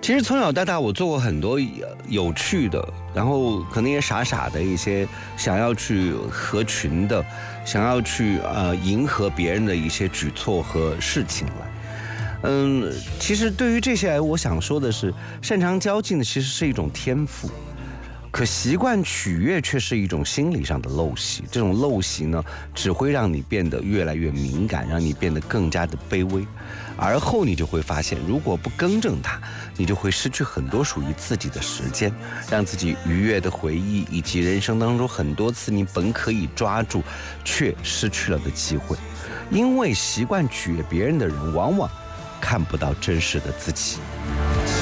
其实从小到大，我做过很多有趣的，然后可能也傻傻的一些想要去合群的，想要去迎合别人的一些举措和事情来。其实对于这些，我想说的是，擅长交际呢，其实是一种天赋。可习惯取悦却是一种心理上的陋习，这种陋习呢，只会让你变得越来越敏感，让你变得更加的卑微，而后你就会发现，如果不更正它，你就会失去很多属于自己的时间，让自己愉悦的回忆，以及人生当中很多次你本可以抓住却失去了的机会。因为习惯取悦别人的人，往往看不到真实的自己。